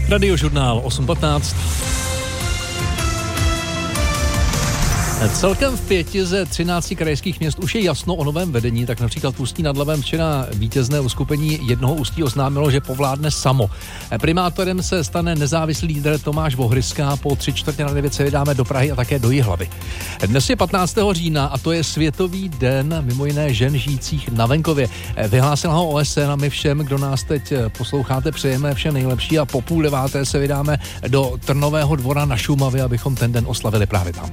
Radiožurnál 8.15. Celkem v 5 ze 13 krajských měst už je jasno o novém vedení, tak například v Ústí nad Labem včera vítězné uskupení jednoho Ústí oznámilo, že povládne samo. Primátorem se stane nezávislý lídr Tomáš Vohryska, po 8:45 se vydáme do Prahy a také do Jihlavy. Dnes je 15. října a to je Světový den mimo jiné žen žijících na venkově. Vyhlásila ho OSN a my všem, kdo nás teď posloucháte, přejeme vše nejlepší a po 8:30 se vydáme do Trnového dvora na Šumavě, abychom ten den oslavili právě tam.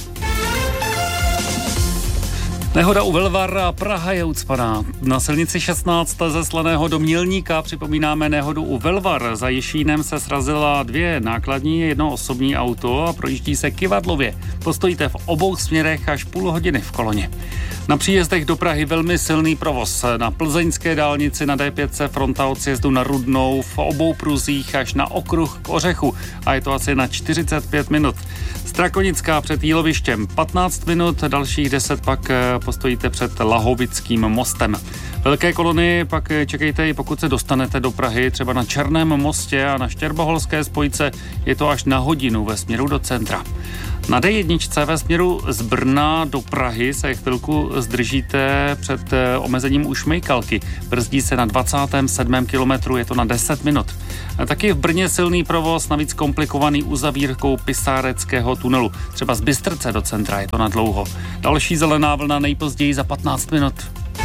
Nehoda u Velvara, Praha je ucpaná. Na silnici 16 ze Slaného do Mělníka připomínáme nehodu u Velvar. Za Jišínem se srazila 2 nákladní, 1 osobní auto a projíždí se kyvadlově. Postojíte v obou směrech až půl hodiny v koloně. Na příjezdech do Prahy velmi silný provoz. Na plzeňské dálnici na D5 fronta od sjezdu na Rudnou, v obou pruzích až na okruh k Ořechu a je to asi na 45 minut. Strakonická před Jílovištěm 15 minut, dalších 10 pak postojíte před Lahovickým mostem. Velké kolony pak čekejte i pokud se dostanete do Prahy, třeba na Černém mostě a na Štěrboholské spojce je to až na hodinu ve směru do centra. Na D1 ve směru z Brna do Prahy se chvilku zdržíte před omezením u Šmejkalky. Brzdí se na 27. kilometru, je to na 10 minut. A taky v Brně silný provoz, navíc komplikovaný uzavírkou Pisáreckého tunelu. Třeba z Bystrce do centra je to na dlouho. Další zelená vlna nejpozději za 15 minut.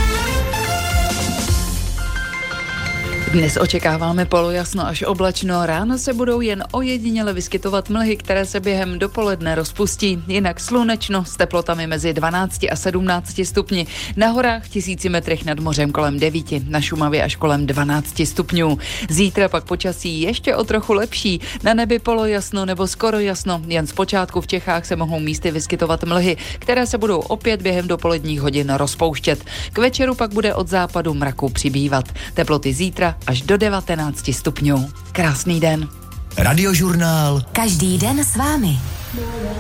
Dnes očekáváme polojasno až oblačno, ráno se budou jen ojediněle vyskytovat mlhy, které se během dopoledne rozpustí, jinak slunečno s teplotami mezi 12 a 17 stupni, na horách 1000 metrech nad mořem kolem 9, na Šumavě až kolem 12 stupňů. Zítra pak počasí ještě o trochu lepší, na nebi polojasno nebo skoro jasno, jen zpočátku v Čechách se mohou místy vyskytovat mlhy, které se budou opět během dopoledních hodin rozpouštět. K večeru pak bude od západu mraku přibývat. Teploty zítra až do 19 stupňů. Krásný den. Radiožurnál. Každý den s vámi.